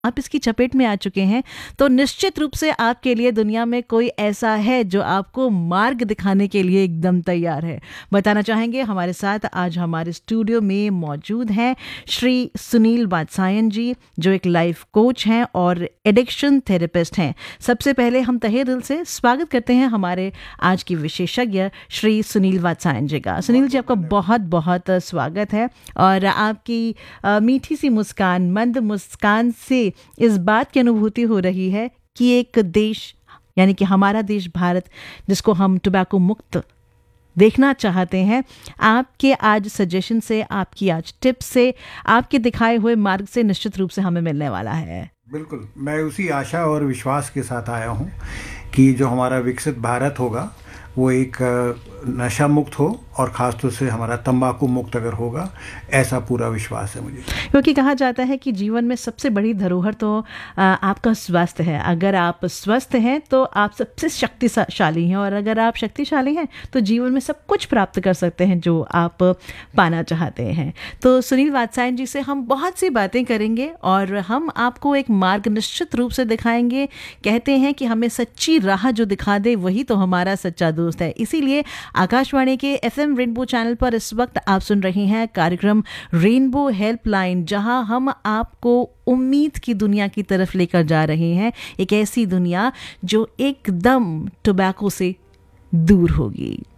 आप इसकी चपेट में आ चुके हैं तो निश्चित रूप से आपके लिए दुनिया में कोई ऐसा है जो आपको मार्ग दिखाने के लिए एकदम तैयार है। बताना चाहेंगे हमारे साथ आज हमारे स्टूडियो में मौजूद हैं श्री सुनील वात्सायन जी, जो एक लाइफ कोच हैं और एडिक्शन थेरेपिस्ट हैं। सबसे पहले हम तहे दिल से स्वागत करते हैं हमारे आज की विशेषज्ञ श्री सुनील वात्सायन जी का। सुनील जी, आपका बहुत बहुत स्वागत है और आपकी मीठी सी मुस्कान, मंद मुस्कान से इस बात की अनुभूति हो रही है कि एक देश यानी कि हमारा देश भारत, जिसको हम टोबैको मुक्त देखना चाहते हैं, आपके आज सजेशन से, आपकी आज टिप्स से, आपके दिखाए हुए मार्ग से निश्चित रूप से हमें मिलने वाला है। बिल्कुल, मैं उसी आशा और विश्वास के साथ आया हूँ कि जो हमारा विकसित भारत होगा वो एक नशा मुक्त हो और ख़ास तौर से हमारा तंबाकू मुक्त अगर होगा, ऐसा पूरा विश्वास है मुझे। क्योंकि कहा जाता है कि जीवन में सबसे बड़ी धरोहर तो आपका स्वास्थ्य है। अगर आप स्वस्थ हैं तो आप सबसे शक्तिशाली हैं, और अगर आप शक्तिशाली हैं तो जीवन में सब कुछ प्राप्त कर सकते हैं जो आप पाना चाहते हैं। तो सुनील वात्सायन जी से हम बहुत सी बातें करेंगे और हम आपको एक मार्ग निश्चित रूप से दिखाएंगे। कहते हैं कि हमें सच्ची राह जो दिखा दे वही तो हमारा सच्चा दोस्त है। इसीलिए आकाशवाणी के FM रेनबो चैनल पर इस वक्त आप सुन रहे हैं कार्यक्रम रेनबो हेल्पलाइन, जहां हम आपको उम्मीद की दुनिया की तरफ लेकर जा रहे हैं। एक ऐसी दुनिया जो एकदम टोबैको से दूर होगी।